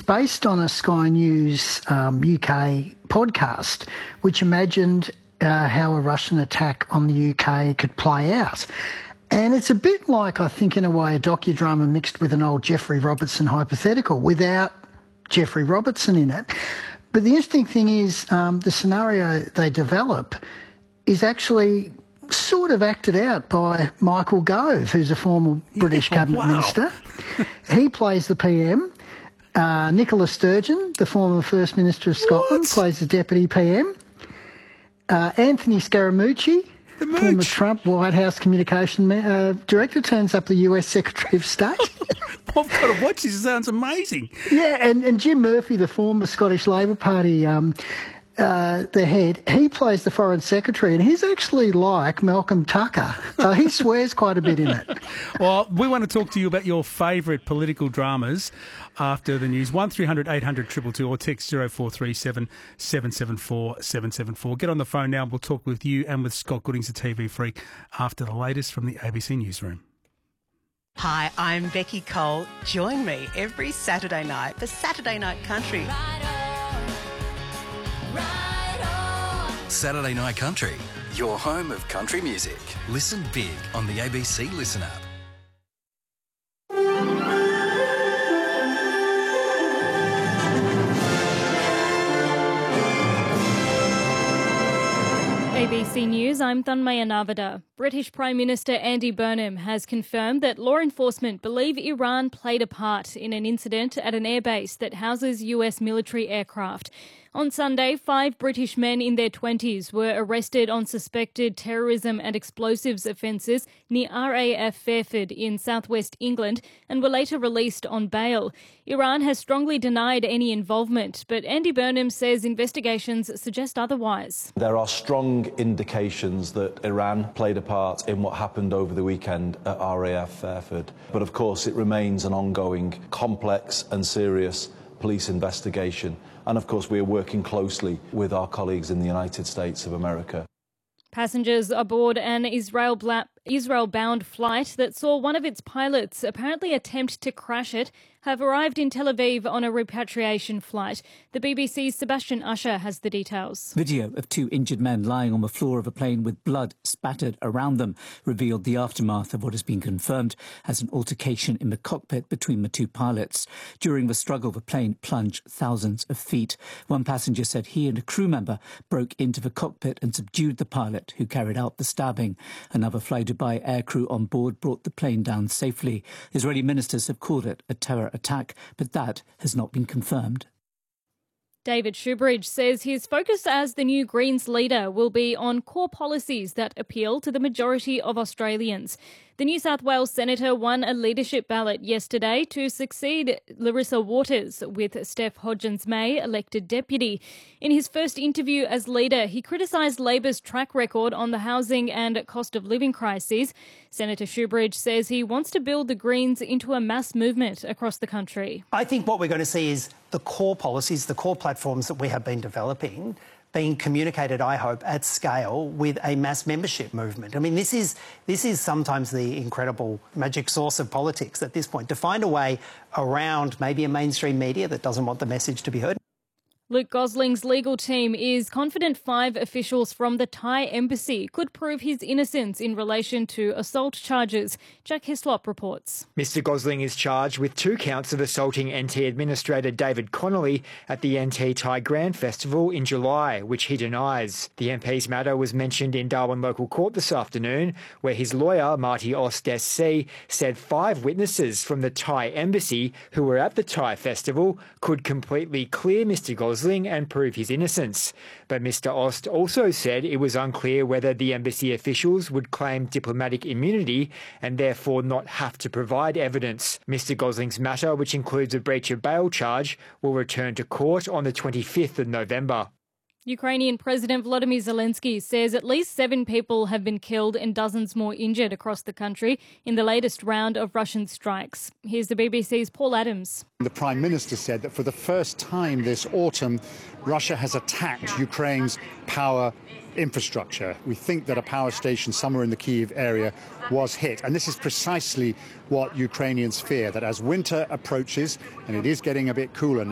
based on a Sky News UK podcast, which imagined how a Russian attack on the UK could play out. And it's a bit like, I think, in a way, a docudrama mixed with an old Geoffrey Robertson hypothetical without Geoffrey Robertson in it. But the interesting thing is the scenario they develop is actually sort of acted out by Michael Gove, who's a former British cabinet minister. He plays the PM. Nicola Sturgeon, the former First Minister of Scotland, plays the Deputy PM. Anthony Scaramucci, former Trump White House Communication Director, turns up the US Secretary of State. I've got to watch this. It sounds amazing. Yeah, and Jim Murphy, the former Scottish Labor Party the head, he plays the Foreign Secretary, and he's actually like Malcolm Tucker. He swears quite a bit in it. Well, we want to talk to you about your favourite political dramas after the news. 1300 800 222 or text 0437 774 774. Get on the phone now and we'll talk with you and with Scott Goodings, the TV freak, after the latest from the ABC Newsroom. Hi, I'm Becky Cole. Join me every Saturday night for Saturday Night Country. Saturday Night Country, your home of country music. Listen big on the ABC Listen app. ABC News, I'm Thanmaya Navada. British Prime Minister Andy Burnham has confirmed that law enforcement believe Iran played a part in an incident at an airbase that houses US military aircraft. On Sunday, 5 British men in their 20s were arrested on suspected terrorism and explosives offences near RAF Fairford in southwest England and were later released on bail. Iran has strongly denied any involvement, but Andy Burnham says investigations suggest otherwise. There are strong indications that Iran played a part in what happened over the weekend at RAF Fairford. But of course, it remains an ongoing, complex and serious police investigation. And of course, we are working closely with our colleagues in the United States of America. Passengers aboard an Israel-bound flight that saw one of its pilots apparently attempt to crash it have arrived in Tel Aviv on a repatriation flight. The BBC's Sebastian Usher has the details. Video of 2 injured men lying on the floor of a plane with blood spattered around them revealed the aftermath of what has been confirmed as an altercation in the cockpit between the 2 pilots. During the struggle, the plane plunged thousands of feet. One passenger said he and a crew member broke into the cockpit and subdued the pilot who carried out the stabbing. Another Fly Dubai aircrew on board brought the plane down safely. Israeli ministers have called it a terror attack, but that has not been confirmed. David Shoebridge says his focus as the new Greens leader will be on core policies that appeal to the majority of Australians. The New South Wales senator won a leadership ballot yesterday to succeed Larissa Waters, with Steph Hodgins-May elected deputy. In his first interview as leader, he criticised Labor's track record on the housing and cost of living crises. Senator Shoebridge says he wants to build the Greens into a mass movement across the country. I think what we're going to see is the core policies, the core platforms that we have been developing being communicated, I hope, at scale with a mass membership movement. I mean, this is sometimes the incredible magic sauce of politics at this point, to find a way around maybe a mainstream media that doesn't want the message to be heard. Luke Gosling's legal team is confident 5 officials from the Thai embassy could prove his innocence in relation to assault charges. Jack Hislop reports. Mr Gosling is charged with 2 counts of assaulting NT Administrator David Connolly at the NT Thai Grand Festival in July, which he denies. The MP's matter was mentioned in Darwin Local Court this afternoon, where his lawyer, Marty Ost SC, said 5 witnesses from the Thai embassy who were at the Thai festival could completely clear Mr Gosling and prove his innocence. But Mr Ost also said it was unclear whether the embassy officials would claim diplomatic immunity and therefore not have to provide evidence. Mr Gosling's matter, which includes a breach of bail charge, will return to court on the 25th of November. Ukrainian President Volodymyr Zelensky says at least 7 people have been killed and dozens more injured across the country in the latest round of Russian strikes. Here's the BBC's Paul Adams. The Prime Minister said that for the first time this autumn, Russia has attacked Ukraine's power infrastructure. We think that a power station somewhere in the Kyiv area was hit. And this is precisely what Ukrainians fear, that as winter approaches, and it is getting a bit cooler now,